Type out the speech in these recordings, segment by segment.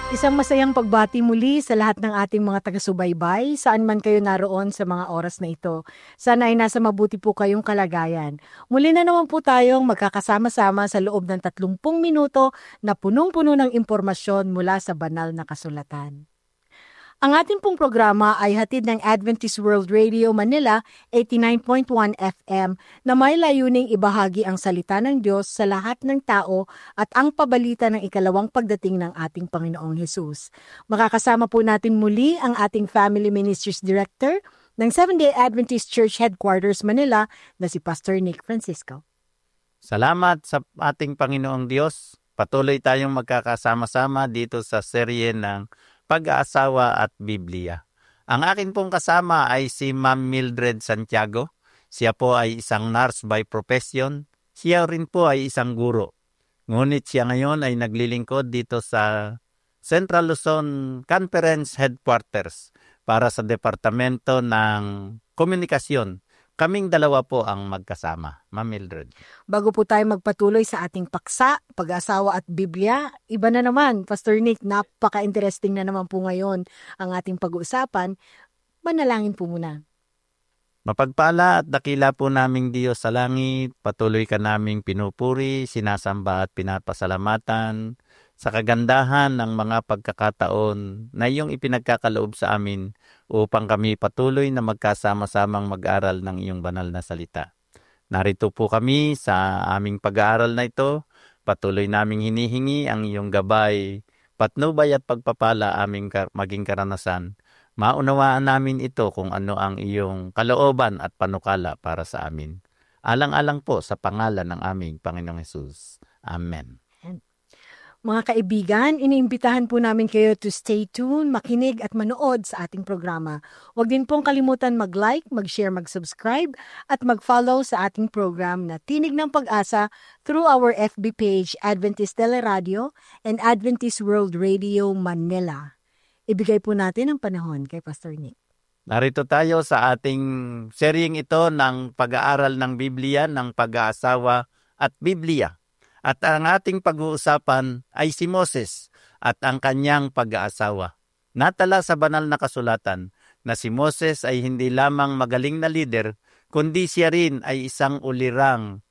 Isang masayang pagbati muli sa lahat ng ating mga taga-subaybay, saan man kayo naroon sa mga oras na ito. Sana ay nasa mabuti po kayong kalagayan. Muli na naman po tayong magkakasama-sama sa loob ng 30 minuto na punong-puno ng impormasyon mula sa banal na kasulatan. Ang ating pong programa ay hatid ng Adventist World Radio Manila 89.1 FM na may layuning ibahagi ang salita ng Diyos sa lahat ng tao at ang pabalita ng ikalawang pagdating ng ating Panginoong Hesus. Makakasama po natin muli ang ating Family Ministries Director ng Seventh-day Adventist Church Headquarters Manila na si Pastor Nick Francisco. Salamat sa ating Panginoong Diyos. Patuloy tayong magkakasama-sama dito sa serye ng Pag-aasawa at Biblia. Ang akin pong kasama ay si Ma'am Mildred Santiago. Siya po ay isang nurse by profession. Siya rin po ay isang guro. Ngunit siya ngayon ay naglilingkod dito sa Central Luzon Conference Headquarters para sa Departamento ng Komunikasyon. Kaming dalawa po ang magkasama. Ma'am Mildred. Bago po tayo magpatuloy sa ating paksa, pag-asawa at Biblia, iba na naman, Pastor Nick, napaka-interesting na naman po ngayon ang ating pag-uusapan. Manalangin po muna. Mapagpala at dakila po naming Diyos sa langit, patuloy ka naming pinupuri, sinasamba at pinapasalamatan sa kagandahan ng mga pagkakataon na iyong ipinagkakaloob sa amin upang kami patuloy na magkasama-samang mag-aral ng iyong banal na salita. Narito po kami sa aming pag-aaral na ito, patuloy naming hinihingi ang iyong gabay, patnubay at pagpapala aming maging karanasan. Maunawaan namin ito kung ano ang iyong kalooban at panukala para sa amin. Alang-alang po sa pangalan ng aming Panginoong Hesus. Amen. Mga kaibigan, iniimbitahan po namin kayo to stay tuned, makinig at manood sa ating programa. Huwag din pong kalimutan mag-like, mag-share, mag-subscribe at mag-follow sa ating program na Tinig ng Pag-asa through our FB page Adventist Teleradio and Adventist World Radio Manila. Ibigay po natin ang panahon kay Pastor Nick. Narito tayo sa ating seryeng ito ng pag-aaral ng Biblia, ng pag-aasawa at Biblia. At ang ating pag-uusapan ay si Moses at ang kanyang pag-aasawa. Natala sa banal na kasulatan na si Moses ay hindi lamang magaling na lider, kundi siya rin ay isang ulirang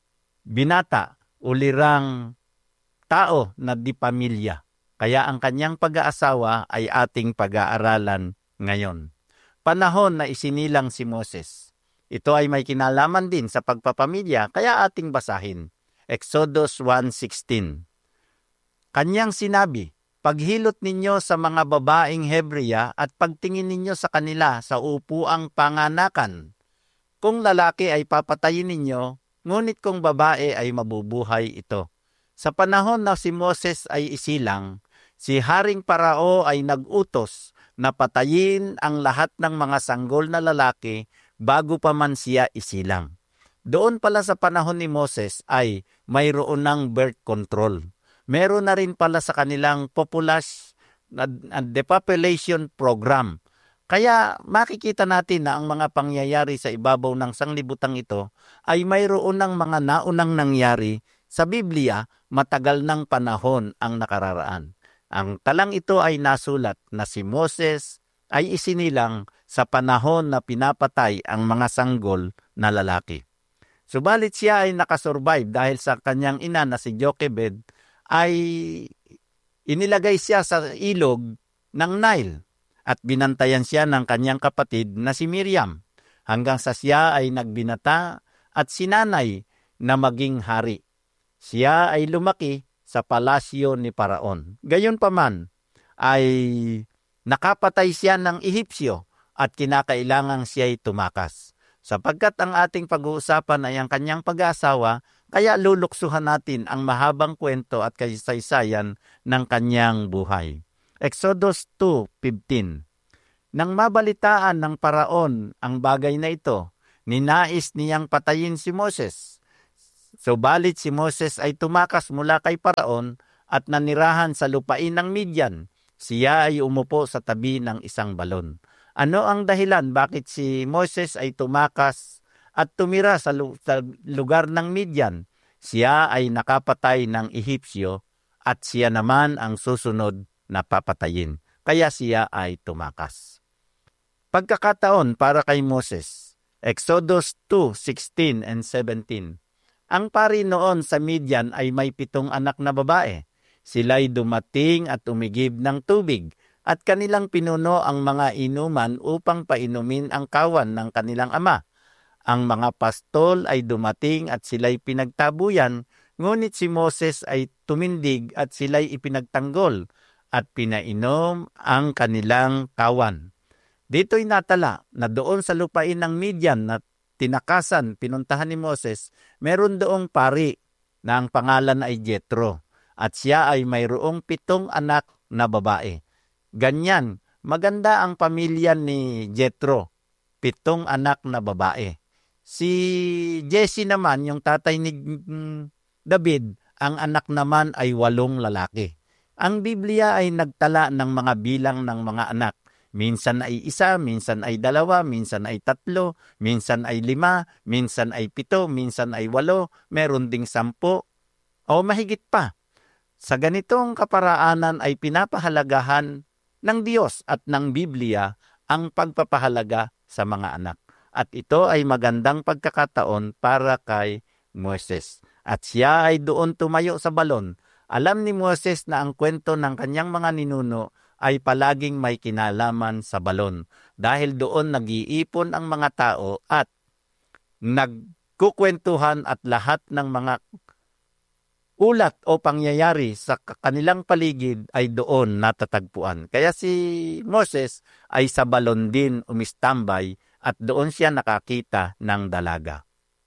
binata, ulirang tao na di pamilya. Kaya ang kanyang pag-aasawa ay ating pag-aaralan ngayon. Panahon na isinilang si Moses. Ito ay may kinalaman din sa pagpapamilya, kaya ating basahin. Exodus 1:16. Kanyang sinabi, paghilot ninyo sa mga babaeng Hebreya at pagtingin ninyo sa kanila sa upuang panganakan. Kung lalaki ay papatayin ninyo, ngunit kung babae ay mabubuhay ito. Sa panahon na si Moses ay isilang, si Haring Parao ay nag-utos na patayin ang lahat ng mga sanggol na lalaki bago pa man siya isilang. Doon pala sa panahon ni Moses ay mayroon ng birth control. Meron na rin pala sa kanilang depopulation program. Kaya makikita natin na ang mga pangyayari sa ibabaw ng sanglibutang ito ay mayroon ng mga naunang nangyari sa Biblia matagal ng panahon ang nakararaan. Ang talang ito ay nasulat na si Moses ay isinilang sa panahon na pinapatay ang mga sanggol na lalaki. Subalit siya ay nakasurvive dahil sa kanyang ina na si Jochebed ay inilagay siya sa ilog ng Nile at binantayan siya ng kanyang kapatid na si Miriam hanggang sa siya ay nagbinata at sinanay na maging hari. Siya ay lumaki sa palasyo ni Paraon. Gayunpaman ay nakapatay siya ng Ehipsyo at kinakailangang siya ay tumakas. Sapagkat ang ating pag-uusapan ay ang kanyang pag-aasawa, kaya luluksuhan natin ang mahabang kwento at kasaysayan ng kanyang buhay. Exodus 2:15. Nang mabalitaan ng Paraon ang bagay na ito, ninais niyang patayin si Moses. Subalit si Moses ay tumakas mula kay Paraon at nanirahan sa lupain ng Midian. Siya ay umupo sa tabi ng isang balon. Ano ang dahilan bakit si Moses ay tumakas at tumira sa lugar ng Midian? Siya ay nakapatay ng Ehipsyo at siya naman ang susunod na papatayin. Kaya siya ay tumakas. Pagkakataon para kay Moses, Exodus 2:16 and 17. Ang pari noon sa Midian ay may 7 anak na babae. Sila'y dumating at umigib ng tubig at kanilang pinuno ang mga inuman upang painumin ang kawan ng kanilang ama. Ang mga pastol ay dumating at sila'y pinagtabuyan, ngunit si Moses ay tumindig at sila'y ipinagtanggol at pinainom ang kanilang kawan. Dito'y natala na doon sa lupain ng Midian na tinakasan, pinuntahan ni Moses, meron doong pari na ang pangalan ay Jethro at siya ay mayroong 7 anak na babae. Ganyan, maganda ang pamilya ni Jethro, 7 anak na babae. Si Jesse naman, yung tatay ni David, ang anak naman ay 8 lalaki. Ang Biblia ay nagtala ng mga bilang ng mga anak. Minsan ay 1, minsan ay 2, minsan ay 3, minsan ay 5, minsan ay 7, minsan ay 8, meron ding 10 o mahigit pa. Sa ganitong kaparaanan ay pinapahalagahan ng Diyos at ng Biblia ang pagpapahalaga sa mga anak. At ito ay magandang pagkakataon para kay Moses. At siya ay doon tumayo sa balon. Alam ni Moses na ang kwento ng kanyang mga ninuno ay palaging may kinalaman sa balon. Dahil doon nag-iipon ang mga tao at nagkukwentuhan at lahat ng mga ulat o pangyayari sa kanilang paligid ay doon natatagpuan. Kaya si Moses ay sa balon din umistambay at doon siya nakakita ng dalaga.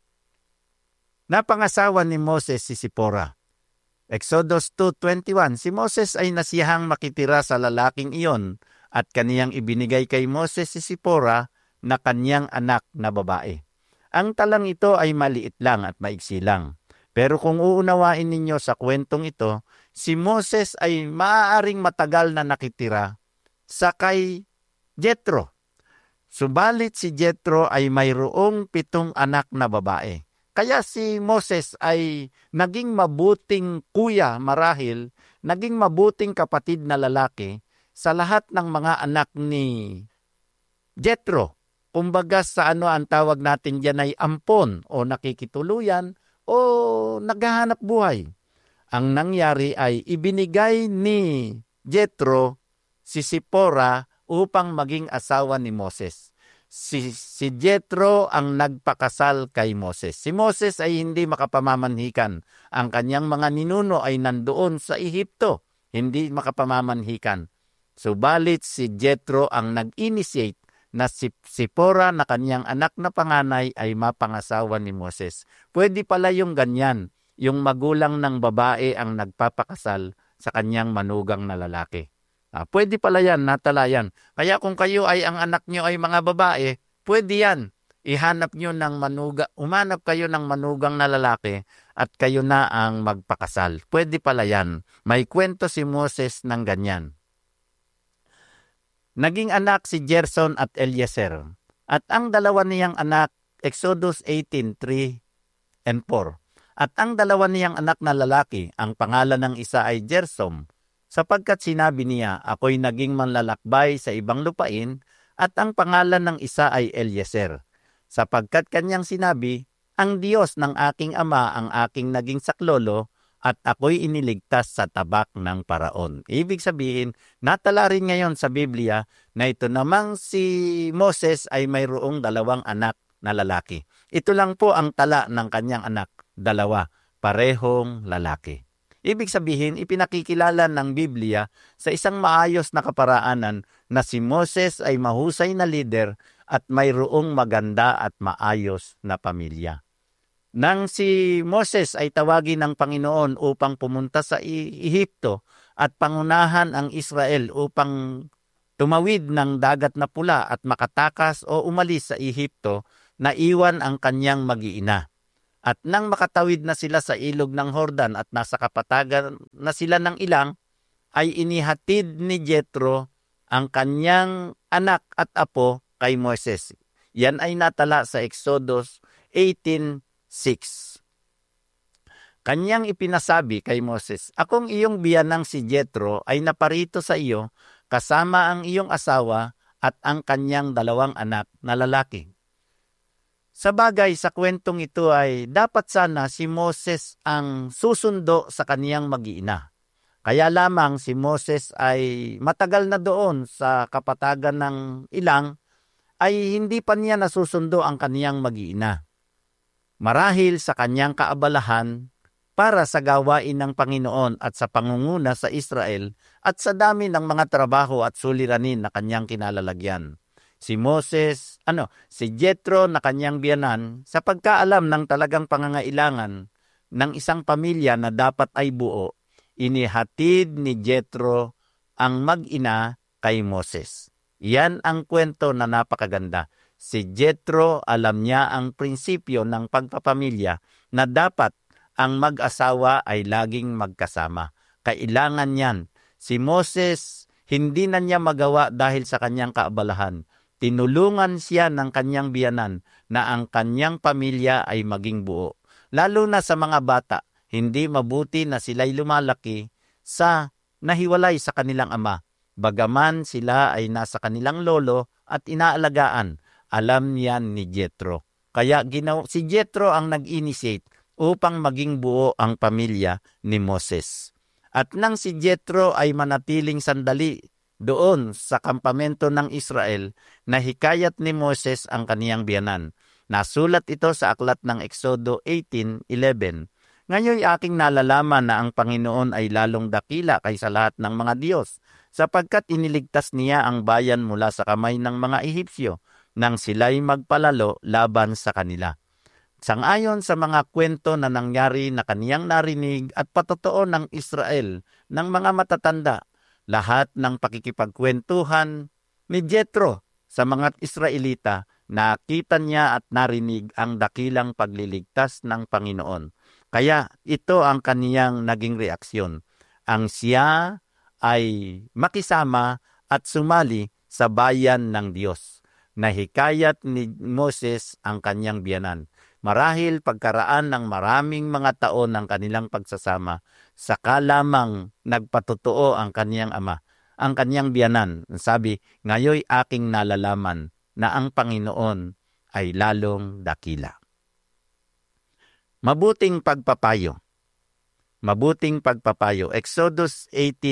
Napangasawa ni Moses si Sipora. Exodus 2:21, si Moses ay nasiyahang makitira sa lalaking iyon at kaniyang ibinigay kay Moses si Sipora na kaniyang anak na babae. Ang talang ito ay maliit lang at maiksi lang. Pero kung uunawain ninyo sa kwentong ito, si Moses ay maaaring matagal na nakitira sa kay Jethro. Subalit si Jethro ay mayroong 7 anak na babae. Kaya si Moses ay naging mabuting kuya marahil, naging mabuting kapatid na lalaki sa lahat ng mga anak ni Jethro. Kumbaga sa ang tawag natin diyan ay ampon o nakikituluyan o naghahanap buhay. Ang nangyari ay ibinigay ni Jethro si Sipora upang maging asawa ni Moses. Si Jethro ang nagpakasal kay Moses. Si Moses ay hindi makapamamanhikan. Ang kanyang mga ninuno ay nandoon sa Ehipto. Hindi makapamamanhikan. Subalit si Jethro ang nag-initiate na si Sipora na kanyang anak na panganay ay mapangasawa ni Moses. Pwede pala yung ganyan. Yung magulang ng babae ang nagpapakasal sa kanyang manugang na lalaki. Pwede pala yan, natala yan. Kaya kung kayo ay ang anak nyo ay mga babae, pwede yan. Ihanap nyo ng umanap kayo ng manugang na lalaki at kayo na ang magpakasal. Pwede pala yan. May kwento si Moses ng ganyan. Naging anak si Gerson at Eliezer. At ang dalawa niyang anak, Exodus 18:3 and 4. At ang dalawa niyang anak na lalaki, ang pangalan ng isa ay Gersom, sapagkat sinabi niya, ako'y naging manlalakbay sa ibang lupain, at ang pangalan ng isa ay Eliezer. Sapagkat kanyang sinabi, ang Diyos ng aking ama ang aking naging saklolo, at ako'y iniligtas sa tabak ng paraon. Ibig sabihin, natala rin ngayon sa Biblia na ito namang si Moses ay mayroong 2 anak na lalaki. Ito lang po ang tala ng kanyang anak, 2, parehong lalaki. Ibig sabihin, ipinakikilala ng Biblia sa isang maayos na kaparaanan na si Moses ay mahusay na lider at mayroong maganda at maayos na pamilya. Nang si Moses ay tawagin ng Panginoon upang pumunta sa Ehipto at pangunahan ang Israel upang tumawid ng dagat na pula at makatakas o umalis sa Ehipto, naiwan ang kanyang mag-iina. At nang makatawid na sila sa ilog ng Jordan at nasa kapatagan na sila ng ilang, ay inihatid ni Jethro ang kanyang anak at apo kay Moses. Yan ay natala sa Exodus 18:6. Kanyang ipinasabi kay Moses, "Akong iyong biyanang si Jethro ay naparito sa iyo kasama ang iyong asawa at ang kanyang 2 anak na lalaki." Sa bagay, sa kwentong ito ay dapat sana si Moses ang susundo sa kaniyang mag-iina. Kaya lamang si Moses ay matagal na doon sa kapatagan ng ilang ay hindi pa niya nasusundo ang kaniyang mag-iina. Marahil sa kanyang kaabalahan para sa gawain ng Panginoon at sa pangunguna sa Israel at sa dami ng mga trabaho at suliranin na kanyang kinalalagyan. Si Jethro na kanyang biyanan, sa pagkaalam ng talagang pangangailangan ng isang pamilya na dapat ay buo, inihatid ni Jethro ang mag-ina kay Moses. Yan ang kwento na napakaganda. Si Jethro, alam niya ang prinsipyo ng pagpapamilya na dapat ang mag-asawa ay laging magkasama. Kailangan yan. Si Moses, hindi na niya magawa dahil sa kanyang kaabalahan. Tinulungan siya ng kanyang biyanan na ang kanyang pamilya ay maging buo. Lalo na sa mga bata, hindi mabuti na sila'y lumalaki sa nahiwalay sa kanilang ama. Bagaman sila ay nasa kanilang lolo at inaalagaan, alam niyan ni Jethro. Kaya si Jethro ang nag-initiate upang maging buo ang pamilya ni Moses. At nang si Jethro ay manatiling sandali doon sa kampamento ng Israel, nahikayat ni Moses ang kaniyang biyanan. Nasulat ito sa aklat ng Exodo 18:11. "Ngayon aking nalalaman na ang Panginoon ay lalong dakila kaysa lahat ng mga Diyos, sapagkat iniligtas niya ang bayan mula sa kamay ng mga Ehipsyo, nang sila'y magpalalo laban sa kanila." Sangayon sa mga kwento na nangyari na kaniyang narinig at patotoo ng Israel ng mga matatanda, lahat ng pakikipagkwentuhan ni Jethro sa mga Israelita, nakita niya at narinig ang dakilang pagliligtas ng Panginoon. Kaya ito ang kaniyang naging reaksyon. Ang siya ay makisama at sumali sa bayan ng Diyos. Nahikayat ni Moses ang kanyang biyanan. Marahil pagkaraan ng maraming mga taon ng kanilang pagsasama, saka lamang nagpatotoo ang kaniyang ama, ang kaniyang biyanan. Sabi, "Ngayoy aking nalalaman na ang Panginoon ay lalong dakila." Mabuting pagpapayo. Mabuting pagpapayo. Exodus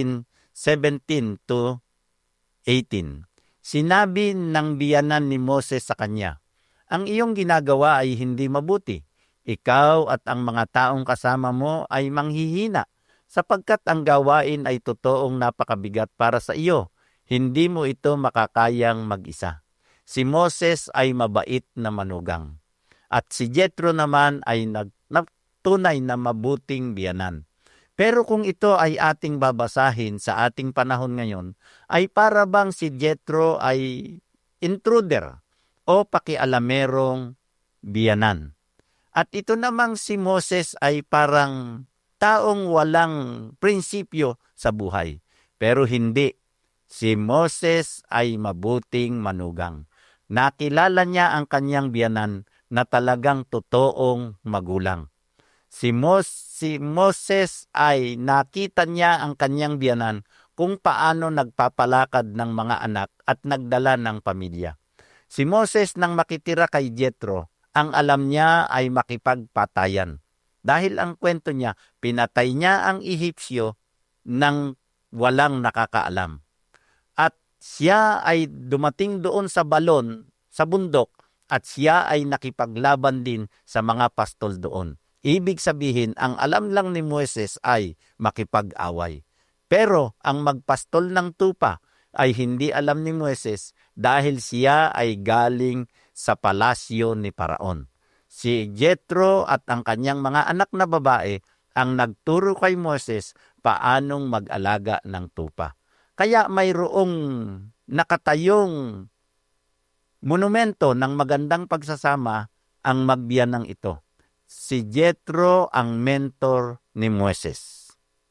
18:17-18. Sinabi ng biyanan ni Moses sa kanya, "Ang iyong ginagawa ay hindi mabuti. Ikaw at ang mga taong kasama mo ay manghihina, sapagkat ang gawain ay totoong napakabigat para sa iyo. Hindi mo ito makakayang mag-isa." Si Moses ay mabait na manugang, at si Jethro naman ay nagtunay na mabuting biyanan. Pero kung ito ay ating babasahin sa ating panahon ngayon, ay para bang si Jethro ay intruder o pakialamerong biyanan. At ito namang si Moses ay parang taong walang prinsipyo sa buhay. Pero hindi. Si Moses ay mabuting manugang. Nakilala niya ang kanyang biyanan na talagang totoong magulang. Si Moses ay nakita niya ang kanyang biyanan kung paano nagpapalakad ng mga anak at nagdala ng pamilya. Si Moses nang makitira kay Jethro, ang alam niya ay makipagpatayan. Dahil ang kwento niya, pinatay niya ang Ehipsyo nang walang nakakaalam. At siya ay dumating doon sa balon, sa bundok, at siya ay nakipaglaban din sa mga pastol doon. Ibig sabihin, ang alam lang ni Moses ay makipag-away. Pero ang magpastol ng tupa ay hindi alam ni Moses dahil siya ay galing sa palasyo ni Paraon. Si Jethro at ang kanyang mga anak na babae ang nagturo kay Moses paanong mag-alaga ng tupa. Kaya mayroong nakatayong monumento ng magandang pagsasama ang magbiyanang ito. Si Jethro ang mentor ni Moses.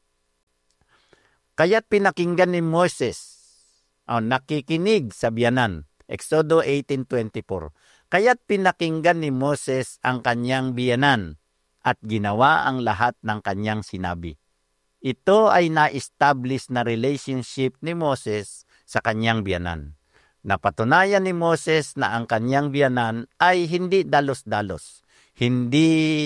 Kaya't pinakinggan ni Moses, nakikinig sa biyanan. Exodo 18:24. Kaya't pinakinggan ni Moses ang kanyang biyanan at ginawa ang lahat ng kanyang sinabi. Ito ay na-establish na relationship ni Moses sa kanyang biyanan. Napatunayan ni Moses na ang kanyang biyanan ay hindi dalos-dalos, hindi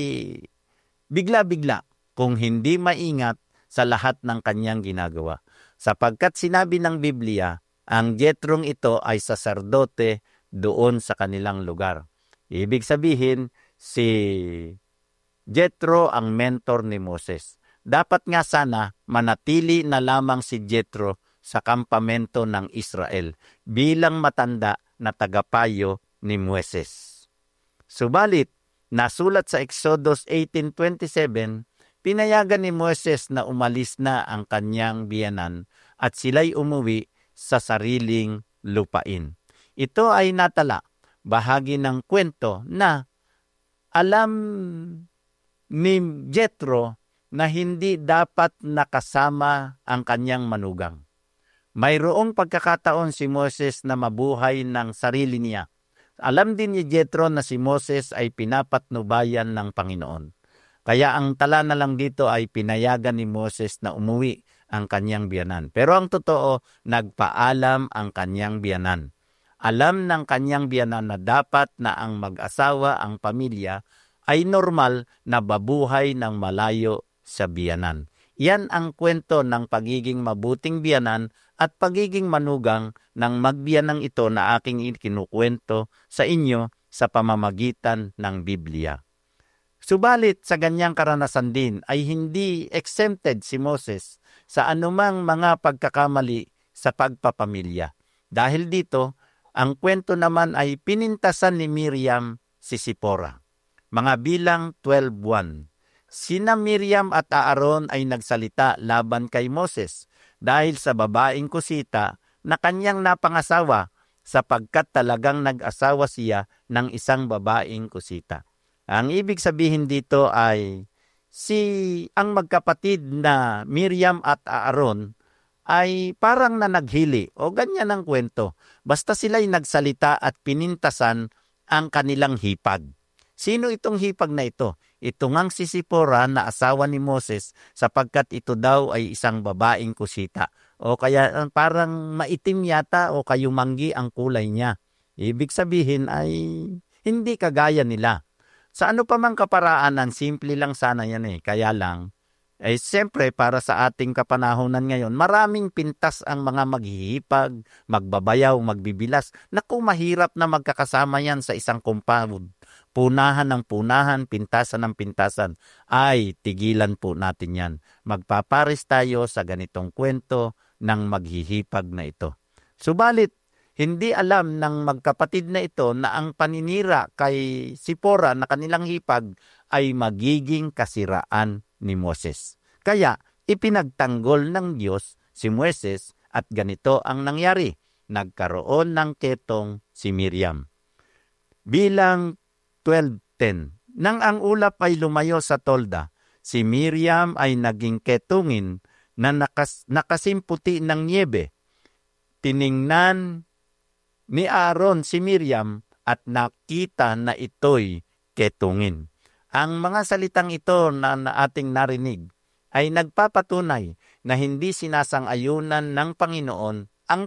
bigla-bigla, kung hindi maingat sa lahat ng kanyang ginagawa. Sapagkat sinabi ng Biblia, ang Jethrong ito ay saserdote doon sa kanilang lugar. Ibig sabihin, si Jethro ang mentor ni Moses. Dapat nga sana manatili na lamang si Jethro sa kampamento ng Israel bilang matanda na tagapayo ni Moses. Subalit, nasulat sa Exodus 18:27, pinayagan ni Moses na umalis na ang kanyang biyanan at sila'y umuwi sa sariling lupain. Ito ay natala, bahagi ng kwento na alam ni Jethro na hindi dapat nakasama ang kanyang manugang. Mayroong pagkakataon si Moses na mabuhay ng sarili niya. Alam din ni Jethro na si Moses ay pinapatnubayan ng Panginoon. Kaya ang tala na lang dito ay pinayagan ni Moses na umuwi ang kanyang biyanan. Pero ang totoo, nagpaalam ang kanyang biyanan. Alam ng kanyang biyanan na dapat na ang mag-asawa, ang pamilya, ay normal na babuhay ng malayo sa biyanan. Yan ang kwento ng pagiging mabuting biyanan at pagiging manugang ng magbiyanang ito na aking ikinukwento sa inyo sa pamamagitan ng Biblia. Subalit sa ganyang karanasan din ay hindi exempted si Moses sa anumang mga pagkakamali sa pagpapamilya. Dahil dito, ang kwento naman ay pinintasan ni Miriam si Sipora. Mga bilang 12:1. Sina Miriam at Aaron ay nagsalita laban kay Moses dahil sa babaeng kusita na kanyang napangasawa sapagkat talagang nag-asawa siya ng isang babaeng kusita. Ang ibig sabihin dito ay ang magkapatid na Miriam at Aaron ay parang nanaghili o ganyan ang kwento. Basta sila'y nagsalita at pinintasan ang kanilang hipag. Sino itong hipag na ito? Ito ngang si Sipora na asawa ni Moses sapagkat ito daw ay isang babaeng kusita. O kaya parang maitim yata o kayumanggi ang kulay niya. Ibig sabihin ay hindi kagaya nila. Sa ano pa mang kaparaanan, simple lang sana yan Kaya lang, siyempre para sa ating kapanahonan ngayon, maraming pintas ang mga maghihipag, magbabayaw, magbibilas. Naku, mahirap na magkakasama yan sa isang compound. Punahan ng punahan, pintasan ng pintasan. Ay, tigilan po natin yan. Magpaparis tayo sa ganitong kwento ng maghihipag na ito. Subalit, hindi alam ng magkapatid na ito na ang paninira kay Sipora na kanilang hipag ay magiging kasiraan ni Moses. Kaya ipinagtanggol ng Diyos si Moses at ganito ang nangyari. Nagkaroon ng ketong si Miriam. Bilang 12:10. Nang ang ulap ay lumayo sa tolda, si Miriam ay naging ketungin na nakasimputi ng niebe. Tiningnan ni Aaron si Miriam at nakita na ito'y ketungin. Ang mga salitang ito na ating narinig ay nagpapatunay na hindi sinasang-ayunan ng Panginoon ang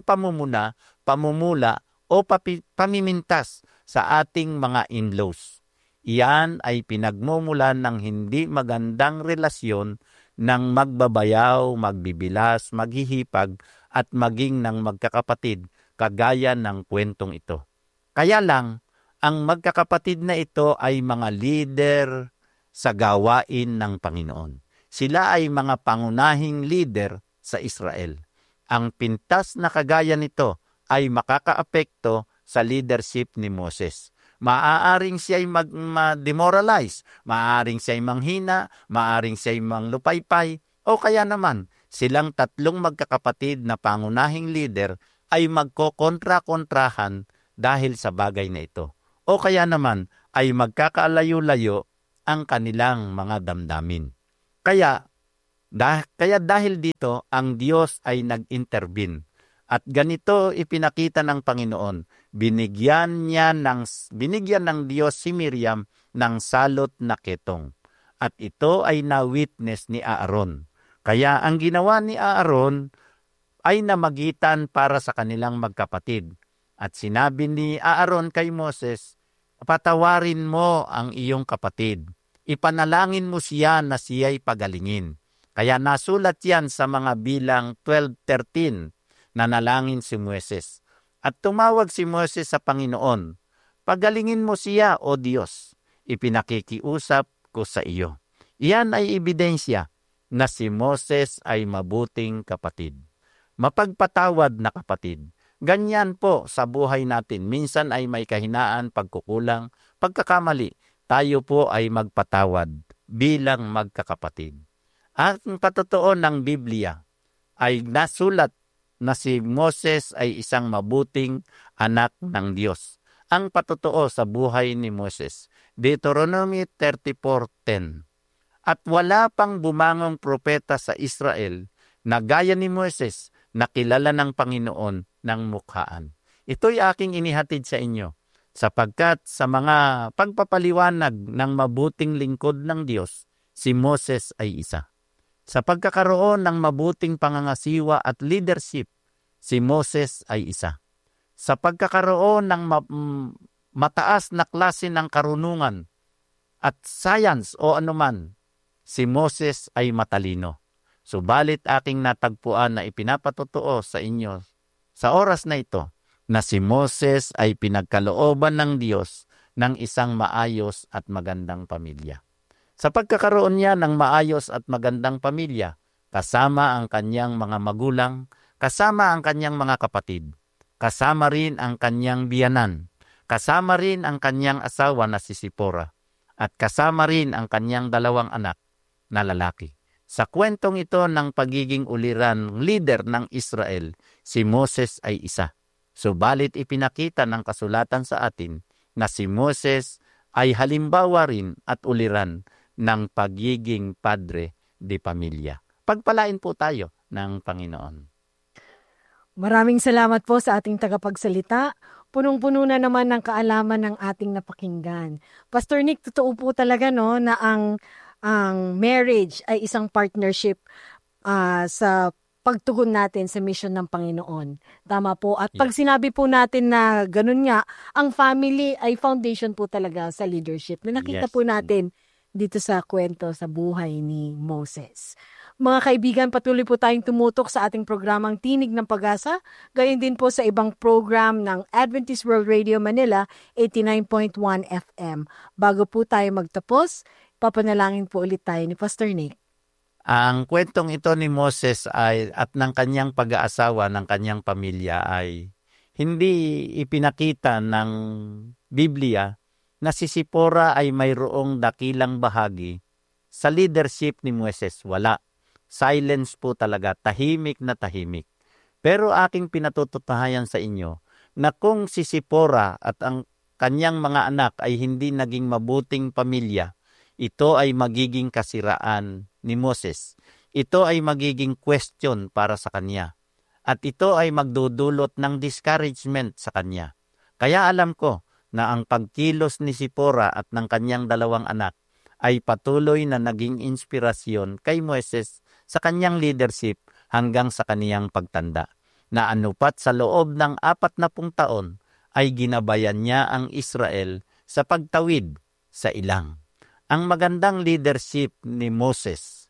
pamumula o pamimintas sa ating mga in-laws. Iyan ay pinagmumulan ng hindi magandang relasyon ng magbabayaw, magbibilas, maghihipag at maging ng magkakapatid kagaya ng kwentong ito. Kaya lang, ang magkakapatid na ito ay mga leader sa gawain ng Panginoon. Sila ay mga pangunahing leader sa Israel. Ang pintas na kagaya nito ay makakaapekto sa leadership ni Moses. Maaaring siya'y ma-demoralize, maaaring siya'y manghina, maaaring siya'y manglupaypay, o kaya naman silang tatlong magkakapatid na pangunahing leader ay magkokontra-kontrahan dahil sa bagay na ito. O kaya naman ay magkakalayo-layo ang kanilang mga damdamin. Kaya dahil dito, ang Diyos ay nag-intervene. At ganito ipinakita ng Panginoon. Binigyan ng Diyos si Miriam ng salot na ketong. at ito ay na-witness ni Aaron. Kaya ang ginawa ni Aaron ay namagitan para sa kanilang magkapatid. At sinabi ni Aaron kay Moses, patawarin mo ang iyong kapatid. Ipanalangin mo siya na siya'y pagalingin. Kaya nasulat yan sa mga bilang 12:13, nanalangin si Moses. At tumawag si Moses sa Panginoon, pagalingin mo siya, O Diyos, ipinakikiusap ko sa iyo. Iyan ay ebidensya na si Moses ay mabuting kapatid. Mapagpatawad na kapatid. Ganyan po sa buhay natin. Minsan ay may kahinaan, pagkukulang, pagkakamali. Tayo po ay magpatawad bilang magkakapatid. At ang patotoo ng Biblia ay nasulat na si Moses ay isang mabuting anak ng Diyos. Ang patotoo sa buhay ni Moses, Deuteronomy 34:10. At wala pang bumangong propeta sa Israel na gaya ni Moses na kilala ng Panginoon ng mukhaan. Ito'y aking inihatid sa inyo, sapagkat sa mga pagpapaliwanag ng mabuting lingkod ng Diyos, si Moses ay isa. Sa pagkakaroon ng mabuting pangangasiwa at leadership, si Moses ay isa. Sa pagkakaroon ng mataas na klase ng karunungan at science o anuman, si Moses ay matalino. Subalit aking natagpuan na ipinapatotoo sa inyo sa oras na ito na si Moses ay pinagkalooban ng Diyos ng isang maayos at magandang pamilya. Sa pagkakaroon niya ng maayos at magandang pamilya, kasama ang kanyang mga magulang, kasama ang kanyang mga kapatid, kasama rin ang kanyang biyanan, kasama rin ang kanyang asawa na si Sipora, at kasama rin ang kanyang 2 anak na lalaki. Sa kwentong ito ng pagiging uliran leader ng Israel, si Moses ay isa. Subalit ipinakita ng kasulatan sa atin na si Moses ay halimbawa rin at uliran ng pagiging padre de pamilya. Pagpalain po tayo ng Panginoon. Maraming salamat po sa ating tagapagsalita. Punong-puno na naman ng kaalaman ng ating napakinggan. Pastor Nick, totoo po talaga no na ang marriage ay isang partnership sa pagtugon natin sa mission ng Panginoon. Tama po. At pag sinabi po natin na ganun nga, ang family ay foundation po talaga sa leadership. Na nakita po natin dito sa kwento sa buhay ni Moses. Mga kaibigan, patuloy po tayong tumutok sa ating programang Tinig ng Pag-asa, gayon din po sa ibang program ng Adventist World Radio Manila, 89.1 FM. Bago po tayo magtapos, papanalangin po ulit tayo ni Pastor Nick. Ang kwentong ito ni Moses at ng kanyang pag-aasawa ng kanyang pamilya ay hindi ipinakita ng Biblia na si Sipora ay mayroong dakilang bahagi sa leadership ni Moses. Wala. Silence po talaga. Tahimik na tahimik. Pero aking pinatututahayan sa inyo na kung si Sipora at ang kanyang mga anak ay hindi naging mabuting pamilya, ito ay magiging kasiraan ni Moses. Ito ay magiging question para sa kanya. At ito ay magdudulot ng discouragement sa kanya. Kaya alam ko na ang pagkilos ni Sipora at ng kanyang 2 anak ay patuloy na naging inspirasyon kay Moses sa kanyang leadership hanggang sa kaniyang pagtanda, na anupat sa loob ng 40 taon ay ginabayan niya ang Israel sa pagtawid sa ilang. Ang magandang leadership ni Moses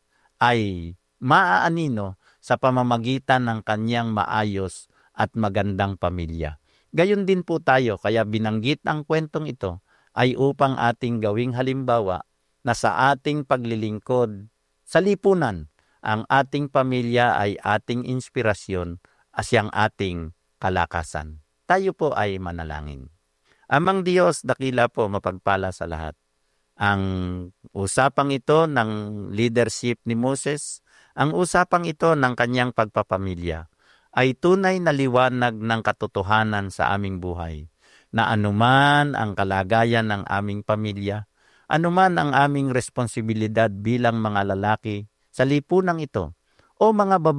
ay maaanino sa pamamagitan ng kanyang maayos at magandang pamilya. Gayon din po tayo, kaya binanggit ang kwentong ito ay upang ating gawing halimbawa na sa ating paglilingkod sa lipunan, ang ating pamilya ay ating inspirasyon at siyang ating kalakasan. Tayo po ay manalangin. Amang Diyos, dakila po, mapagpala sa lahat. Ang usapang ito ng leadership ni Moses, ang usapang ito ng kanyang pagpapamilya, ay tunay na liwanag ng katotohanan sa aming buhay, na anuman ang kalagayan ng aming pamilya, anuman ang aming responsibilidad bilang mga lalaki sa lipunang ito, o mga babae,